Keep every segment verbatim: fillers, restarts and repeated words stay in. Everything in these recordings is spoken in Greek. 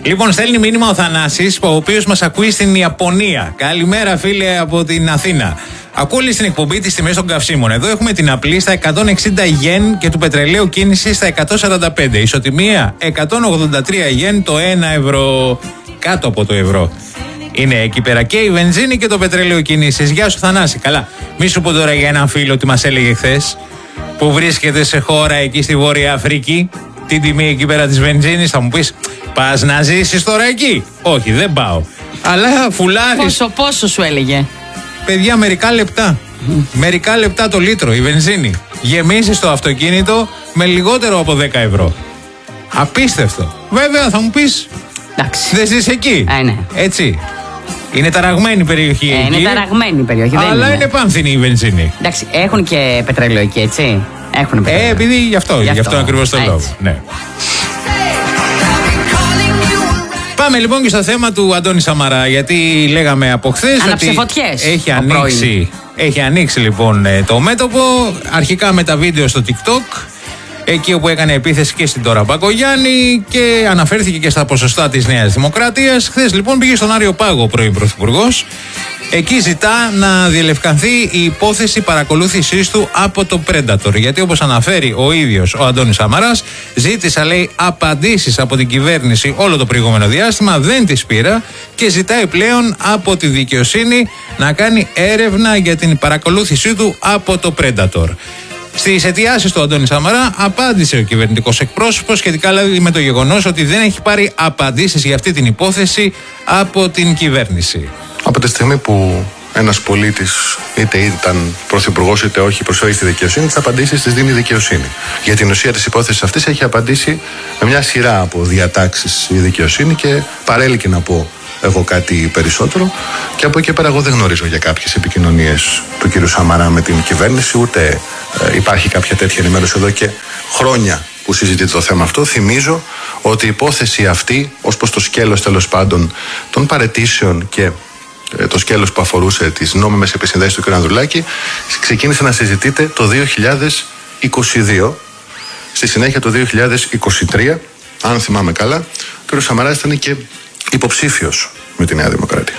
Λοιπόν, στέλνει μήνυμα ο Θανάσης, ο οποίος μας ακούει στην Ιαπωνία. Καλημέρα, φίλε, από την Αθήνα. Ακούω όλη στην εκπομπή τις τιμές των καυσίμων. Εδώ έχουμε την απλή στα εκατόν εξήντα γεν και του πετρελαίου κίνηση στα εκατόν σαράντα πέντε. Ισοτιμία εκατόν ογδόντα τρία γεν το ένα ευρώ. Κάτω από το ευρώ. Είναι εκεί πέρα και η βενζίνη και το πετρέλαιο κίνησης. Γεια σου, Θανάση. Καλά. Μη σου πω τώρα για έναν φίλο ότι μας έλεγε χθες που βρίσκεται σε χώρα εκεί στη Βόρεια Αφρική. Την τιμή εκεί πέρα της βενζίνης, θα μου πεις, πας να ζήσεις τώρα εκεί? Όχι, δεν πάω. Αλλά φουλάρεις. Πόσο, πόσο σου έλεγε? Παιδιά, μερικά λεπτά. Mm. Μερικά λεπτά το λίτρο η βενζίνη. Γεμίζεις το αυτοκίνητο με λιγότερο από δέκα ευρώ. Απίστευτο. Βέβαια, θα μου πεις, εντάξει, δεν ζεις εκεί. Ε, ναι. Έτσι. Είναι ταραγμένη η περιοχή ε, εκεί. Είναι ταραγμένη η περιοχή. Αλλά δεν είναι. είναι πάνθινη η βενζίνη. Εντάξει, έχουν και πετρέλαιο εκεί, έτσι. Έχουν πετρέλαιο. Ε, επειδή γι' αυτό, γι' αυτό, αυτό ακριβώς το λόγο. Ναι. Πάμε λοιπόν και στο θέμα του Αντώνη Σαμαρά, γιατί λέγαμε από χθες ότι έχει ανοίξει, έχει ανοίξει λοιπόν το μέτωπο, αρχικά με τα βίντεο στο TikTok, εκεί όπου έκανε επίθεση και στην Ντόρα Μπακογιάννη και αναφέρθηκε και στα ποσοστά της Νέας Δημοκρατίας. Χθες λοιπόν πήγε στον Άριο Πάγο ο πρώην Πρωθυπουργός. Εκεί ζητά να διελευκανθεί η υπόθεση παρακολούθησής του από το Predator. Γιατί όπως αναφέρει ο ίδιος ο Αντώνης Σαμαράς, ζήτησα, λέει, απαντήσεις από την κυβέρνηση όλο το προηγούμενο διάστημα, δεν τις πήρα και ζητάει πλέον από τη δικαιοσύνη να κάνει έρευνα για την παρακολούθησή του από το Predator. Στις αιτιάσεις του Αντώνη Σαμαρά απάντησε ο κυβερνητικός εκπρόσωπος σχετικά δηλαδή με το γεγονός ότι δεν έχει πάρει απαντήσεις για αυτή την υπόθεση από την κυβέρνηση. Από τη στιγμή που ένας πολίτης, είτε ήταν πρωθυπουργός είτε όχι, προσφέρει στη δικαιοσύνη, τις απαντήσεις τις δίνει η δικαιοσύνη. Για την ουσία της υπόθεσης αυτής έχει απαντήσει με μια σειρά από διατάξεις η δικαιοσύνη και παρέλκει να πω εγώ κάτι περισσότερο. Και από εκεί πέρα, εγώ δεν γνωρίζω για κάποιες επικοινωνίες του κ. Σαμαρά με την κυβέρνηση, ούτε ε, υπάρχει κάποια τέτοια ενημέρωση εδώ και χρόνια που συζητείται το θέμα αυτό. Θυμίζω ότι η υπόθεση αυτή, ως προς το σκέλος τέλος πάντων των παραιτήσεων και το σκέλος που αφορούσε τις νόμιμες επισυνδέσεις του κ. Ανδρουλάκη, ξεκίνησε να συζητείται το δύο χιλιάδες είκοσι δύο. Στη συνέχεια το δύο χιλιάδες είκοσι τρία, αν θυμάμαι καλά, ο κ. Σαμαράς ήταν και υποψήφιος με τη Νέα Δημοκρατία.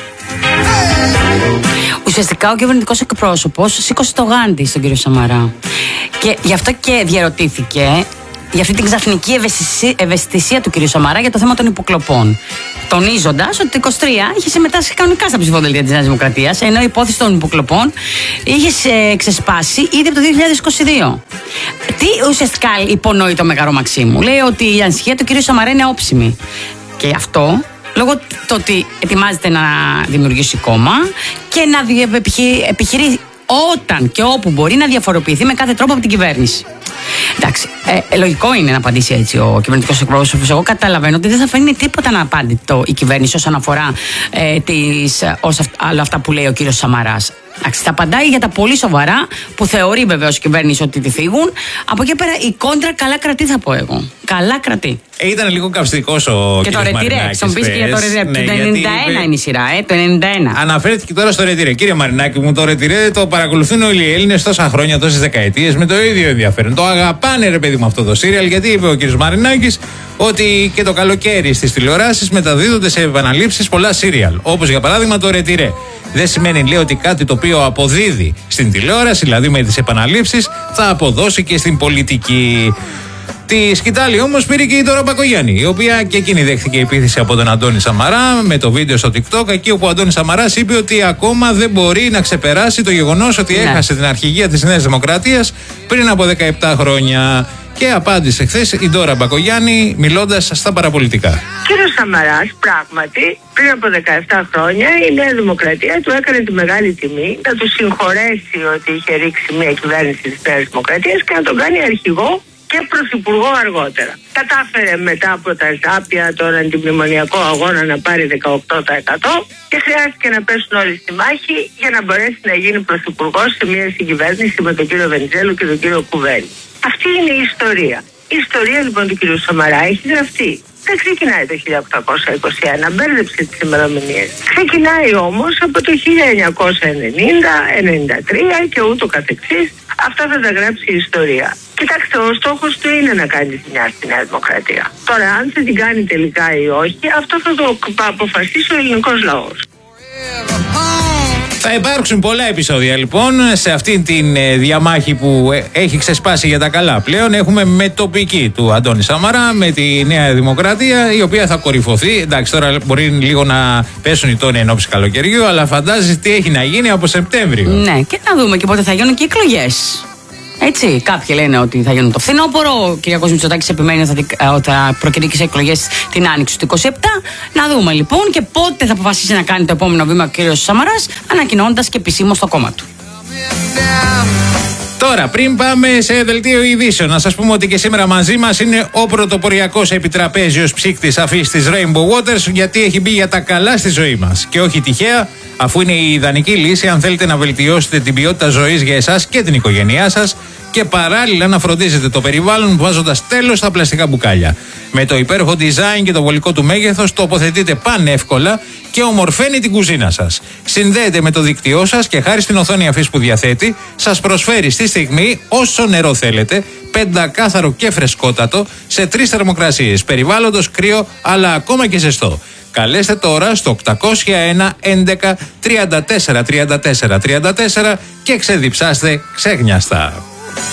Ουσιαστικά ο κυβερνητικός εκπρόσωπος σήκωσε το γάντι στον κ. Σαμαρά. Και γι' αυτό και διαρωτήθηκε για αυτή την ξαφνική ευαισθησία του κ. Σαμαρά για το θέμα των υποκλοπών. Τονίζοντας ότι το είκοσι τρία είχε συμμετάσχει κανονικά στα ψηφοδέλτια της Νέας Δημοκρατίας, ενώ η υπόθεση των υποκλοπών είχε ξεσπάσει ήδη από το δύο χιλιάδες είκοσι δύο. Τι ουσιαστικά υπονοεί το Μεγαρό Μαξίμου? Λέει ότι η ανησυχία του κ. Σαμαρά είναι όψιμη. Και αυτό λόγω του ότι ετοιμάζεται να δημιουργήσει κόμμα και να επιχειρεί όταν και όπου μπορεί να διαφοροποιηθεί με κάθε τρόπο από την κυβέρνηση. Εντάξει, ε, λογικό είναι να απαντήσει έτσι ο κυβερνητικός εκπρόσωπος. Εγώ καταλαβαίνω ότι δεν θα φέρνει τίποτα να απάντητο η κυβέρνηση όσον αφορά ε, τις, ως όλα αυτά που λέει ο κύριος Σαμαράς. Εντάξει, θα απαντάει για τα πολύ σοβαρά που θεωρεί βεβαίως η κυβέρνηση ότι τη θίγουν. Από εκεί πέρα η κόντρα καλά κρατεί, θα πω εγώ. Καλά κρατεί. Ε, ήταν λίγο καυστικός ο και κύριος Μαρινάκης. Και το ρετυρέ, στον πεις και για το ρετυρέ. Ναι, το ενενήντα ένα είπε... είναι η σειρά, ε, το ενενήντα ένα. Αναφέρθηκε τώρα στο ρετυρέ. Κύριε Μαρινάκη μου, το ρετυρέ το παρακολουθούν όλοι οι Έλληνες τόσα χρόνια, τόσες δεκαετίες με το ίδιο ενδιαφέρον. Το αγαπάνε, ρε παιδί μου, αυτό το σύριαλ, γιατί είπε ο κύριος Μαρινάκης ότι και το καλοκαίρι στις τηλεοράσεις μεταδίδονται σε επαναλήψεις πολλά σύριαλ. Όπως για παράδειγμα το ρετυρέ. Δεν σημαίνει, λέει, ότι κάτι το οποίο αποδίδει στην τηλεόραση, δηλαδή με τις επαναλήψεις, θα αποδώσει και στην πολιτική. Τη σκητάλη όμως πήρε και η Ντόρα Μπακογιάννη, η οποία και εκείνη δέχθηκε επίθεση από τον Αντώνη Σαμαρά με το βίντεο στο TikTok, εκεί όπου ο Αντώνης Σαμαράς είπε ότι ακόμα δεν μπορεί να ξεπεράσει το γεγονός ότι ναι. έχασε την αρχηγία της Νέας Δημοκρατίας πριν από δεκαεπτά χρόνια. Και απάντησε χθες η Ντόρα Μπακογιάννη μιλώντας στα παραπολιτικά. Κύριος Σαμαράς, πράγματι, πριν από δεκαεπτά χρόνια η Νέα Δημοκρατία του έκανε τη μεγάλη τιμή να του συγχωρέσει ότι είχε ρίξει μια κυβέρνηση της Νέας Δημοκρατίας και να τον κάνει αρχηγό και πρωθυπουργό αργότερα. Κατάφερε μετά από τα ζάπια τον αντιμνημονιακό αγώνα να πάρει δεκαοκτώ τοις εκατό και χρειάστηκε να πέσουν όλοι στη μάχη για να μπορέσει να γίνει πρωθυπουργός σε μια συγκυβέρνηση με τον κύριο Βενιζέλο και τον κύριο Κουβέλη. Αυτή είναι η ιστορία. Η ιστορία λοιπόν του κύριου Σαμαρά έχει γραφτεί. Δεν ξεκινάει το χίλια οκτακόσια είκοσι ένα, μπέρδεψε τις ημερομηνίες. Ξεκινάει όμως από το χίλια εννιακόσια ενενήντα, ενενήντα τρία και ούτω καθεξής. Αυτά θα τα γράψει η ιστορία. Κοιτάξτε, ο στόχος του είναι να κάνει ζημιά στη Νέα Δημοκρατία. Τώρα, αν θα την κάνει τελικά ή όχι, αυτό θα το αποφασίσει ο ελληνικός λαός. Θα υπάρξουν πολλά επεισόδια λοιπόν σε αυτήν την ε, διαμάχη που ε, έχει ξεσπάσει για τα καλά πλέον. Έχουμε με τοπική του Αντώνη Σαμαρά με τη Νέα Δημοκρατία, η οποία θα κορυφωθεί. Εντάξει, τώρα μπορεί λίγο να πέσουν οι τόνοι εν ώψη καλοκαιριού, αλλά φαντάζεσαι τι έχει να γίνει από Σεπτέμβριο. Ναι, και να δούμε και πότε θα γίνουν και εκλογές. Έτσι, κάποιοι λένε ότι θα γίνουν το φθινόπωρο. Ο Κυριάκος Μητσοτάκης επιμένει ότι θα προκηρύξει εκλογές την άνοιξη του είκοσι επτά. Να δούμε λοιπόν και πότε θα αποφασίσει να κάνει το επόμενο βήμα ο κύριος Σαμαράς, ανακοινώνοντας και επισήμως το κόμμα του. Τώρα, πριν πάμε σε δελτίο ειδήσεων, να σας πούμε ότι και σήμερα μαζί μας είναι ο πρωτοποριακός επιτραπέζιος ψύκτης αφής της Rainbow Waters, γιατί έχει μπει για τα καλά στη ζωή μας. Και όχι τυχαία, αφού είναι η ιδανική λύση αν θέλετε να βελτιώσετε την ποιότητα ζωής για εσάς και την οικογένειά σας και παράλληλα να φροντίζετε το περιβάλλον βάζοντας τέλος στα πλαστικά μπουκάλια. Με το υπέροχο design και το βολικό του μέγεθος τοποθετείτε πανεύκολα και ομορφαίνει την κουζίνα σας. Συνδέεται με το δίκτυό σας και χάρη στην οθόνη αφής που διαθέτει, σας προσφέρει στη στιγμή όσο νερό θέλετε, πεντακάθαρο και φρεσκότατο, σε τρεις θερμοκρασίες, περιβάλλοντος, κρύο αλλά ακόμα και ζεστό. Καλέστε τώρα στο οκτακόσια ένα έντεκα τριάντα τέσσερα τριάντα τέσσερα τριάντα τέσσερα και ξεδιψάστε ξέχνιαστα.